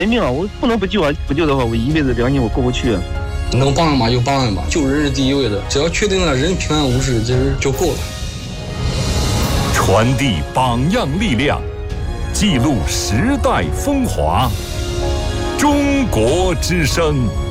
人命啊，我不能不救啊！不救的话，我一辈子良心我过不去啊。 能帮吧就帮吧，救人是第一位的，只要确定了人平安无事，其实就够了。 传递榜样力量，记录时代风华。中国之声。